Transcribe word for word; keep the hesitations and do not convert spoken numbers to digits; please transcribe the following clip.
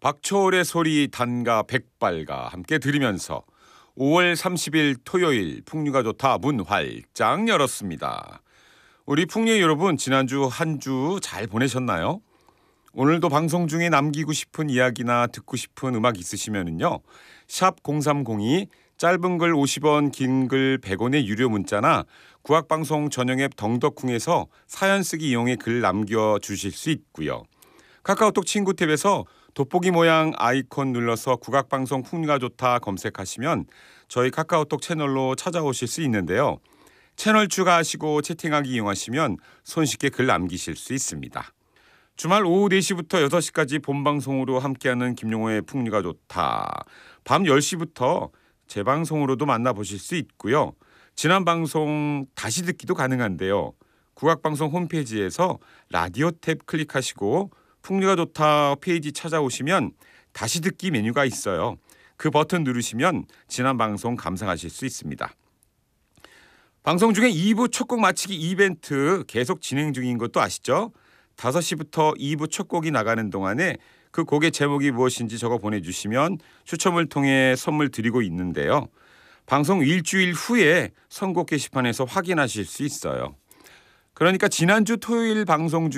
박초월의 소리 단가 백발과 함께 들으면서 오월 삼십일 토요일 풍류가 좋다 문 활짝 열었습니다. 우리 풍류 여러분, 지난주 한 주 잘 보내셨나요? 오늘도 방송 중에 남기고 싶은 이야기나 듣고 싶은 음악 있으시면은요. 샵 공삼공이 짧은 글 오십 원, 긴 글 백 원의 유료 문자나 국악방송 전용 앱 덩덕쿵에서 사연 쓰기 이용해 글 남겨주실 수 있고요. 카카오톡 친구 탭에서 돋보기 모양 아이콘 눌러서 국악방송 풍류가 좋다 검색하시면 저희 카카오톡 채널로 찾아오실 수 있는데요. 채널 추가하시고 채팅하기 이용하시면 손쉽게 글 남기실 수 있습니다. 주말 오후 네 시부터 여섯 시까지 본방송으로 함께하는 김용호의 풍류가 좋다. 밤 열 시부터 재방송으로도 만나보실 수 있고요. 지난 방송 다시 듣기도 가능한데요. 국악방송 홈페이지에서 라디오 탭 클릭하시고 풍류가 좋다 페이지 찾아오시면 다시 듣기 메뉴가 있어요. 그 버튼 누르시면 지난 방송 감상하실 수 있습니다. 방송 중에 이 부 첫 곡 맞히기 이벤트 계속 진행 중인 것도 아시죠? 다섯 시부터 이 부 첫 곡이 나가는 동안에 그 곡의 제목이 무엇인지 적어 보내주시면 추첨을 통해 선물 드리고 있는데요. 방송 일주일 후에 선곡 게시판에서 확인하실 수 있어요. 그러니까 지난주 토요일 방송 중